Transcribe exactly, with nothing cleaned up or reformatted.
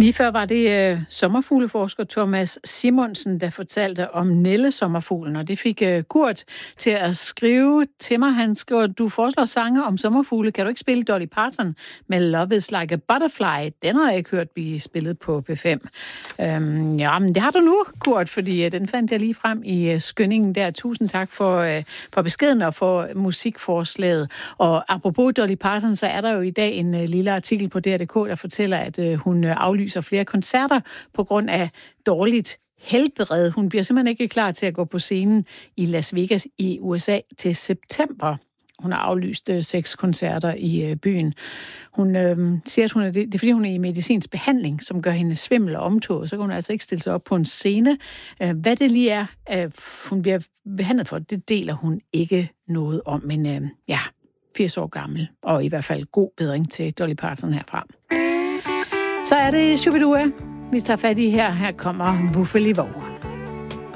Lige før var det uh, sommerfugleforsker Thomas Simonsen, der fortalte om nællesommerfuglen, og det fik uh, Kurt til at skrive til mig. Han skriver, du foreslår sange om sommerfugle. Kan du ikke spille Dolly Parton med Love is like a Butterfly? Den har jeg ikke hørt blive spillet på P fem. Um, ja, men det har du nu, Kurt, fordi uh, den fandt jeg lige frem i uh, skyndingen der. Tusind tak for, uh, for beskeden og for musikforslaget. Og apropos Dolly Parton, så er der jo i dag en uh, lille artikel på D R punktum d k, der fortæller, at uh, hun uh, aflyser flere koncerter på grund af dårligt helbred. Hun bliver simpelthen ikke klar til at gå på scenen i Las Vegas i U S A til september. Hun har aflyst uh, seks koncerter i uh, byen. Hun øh, siger, at hun er det, det er, fordi hun er i medicinsk behandling, som gør hende svimmel og omtåget, så kan hun altså ikke stille sig op på en scene. Uh, hvad det lige er, uh, hun bliver behandlet for, det deler hun ikke noget om. Men uh, ja, firs år gammel, og i hvert fald god bedring til Dolly Parton herfra. Så er det Shubidua, vi tager fat i her. Her kommer Wuffeli Vov.